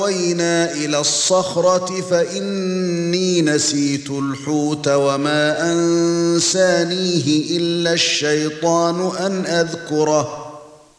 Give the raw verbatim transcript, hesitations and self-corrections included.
وَأَوَيْنَا إِلَى الصَّخْرَةِ فَإِنِّي نَسِيتُ الْحُوتَ وَمَا أَنسَانِيهِ إِلَّا الشَّيْطَانُ أَنْ أَذْكُرَهُ